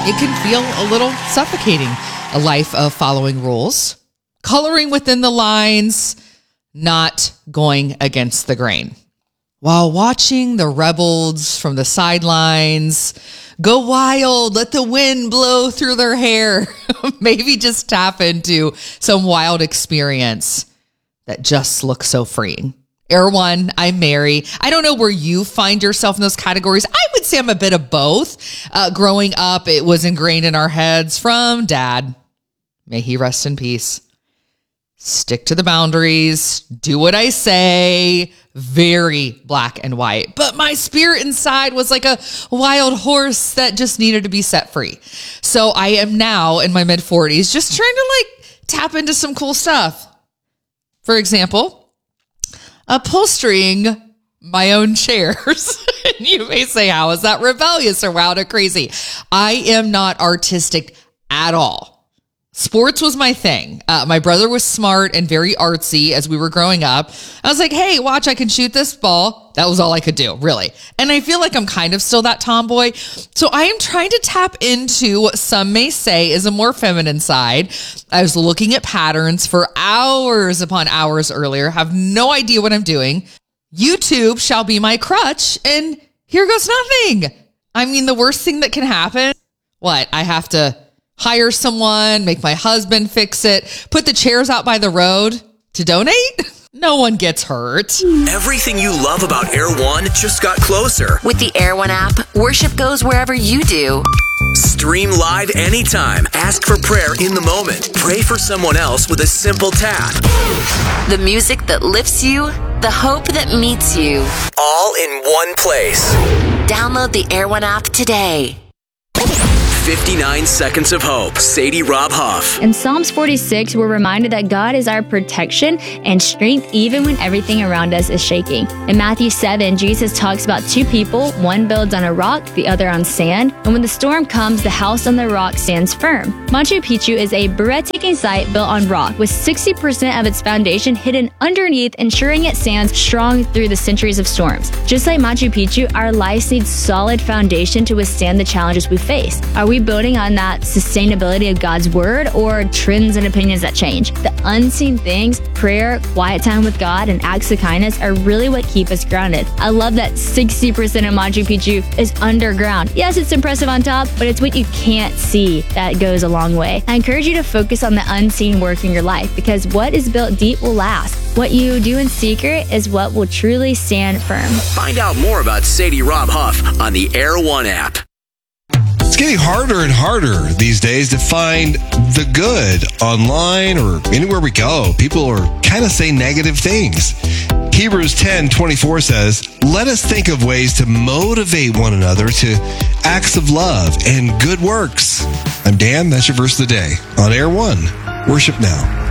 It can feel a little suffocating, a life of following rules, coloring within the lines, not going against the grain. While watching the rebels from the sidelines go wild, let the wind blow through their hair, maybe just tap into some wild experience that just looks so freeing. Air One, I'm Mary. I don't know where you find yourself in those categories. I would say I'm a bit of both. Growing up, it was ingrained in our heads from Dad. May he rest in peace. Stick to the boundaries. Do what I say. Very black and white. But my spirit inside was like a wild horse that just needed to be set free. So I am now in my mid-40s just trying to tap into some cool stuff. For example, upholstering my own chairs. And you may say, how is that rebellious or wild or crazy? I am not artistic at all. Sports was my thing. My brother was smart and very artsy as we were growing up. I was like, hey, watch, I can shoot this ball. That was all I could do, really. And I feel like I'm kind of still that tomboy. So I am trying to tap into what some may say is a more feminine side. I was looking at patterns for hours upon hours earlier, have no idea what I'm doing. YouTube shall be my crutch, and here goes nothing. I mean, the worst thing that can happen, what? I have to hire someone, make my husband fix it, put the chairs out by the road to donate? No one gets hurt. Everything you love about Air One just got closer. With the Air One app, worship goes wherever you do. Stream live anytime. Ask for prayer in the moment. Pray for someone else with a simple tap. The music that lifts you, the hope that meets you. All in one place. Download the Air One app today. 59 Seconds of Hope. Sadie Rob Huff. In Psalms 46, we're reminded that God is our protection and strength even when everything around us is shaking. In Matthew 7, Jesus talks about two people. One builds on a rock, the other on sand. And when the storm comes, the house on the rock stands firm. Machu Picchu is a breathtaking site built on rock, with 60% of its foundation hidden underneath, ensuring it stands strong through the centuries of storms. Just like Machu Picchu, our lives need solid foundation to withstand the challenges we face. Are we building on that sustainability of God's word or trends and opinions that change? The unseen things, prayer, quiet time with God, and acts of kindness are really what keep us grounded. I love that 60% of Machu Picchu is underground. Yes, it's impressive on top, but it's what you can't see that goes a long way. I encourage you to focus on the unseen work in your life, because what is built deep will last. What you do in secret is what will truly stand firm. Find out more about Sadie Rob Huff on the Air One app. It's getting harder and harder these days to find the good online or anywhere we go. People are kind of saying negative things. Hebrews 10:24 says, let us think of ways to motivate one another to acts of love and good works. I'm Dan. That's your verse of the day on Air One. Worship now.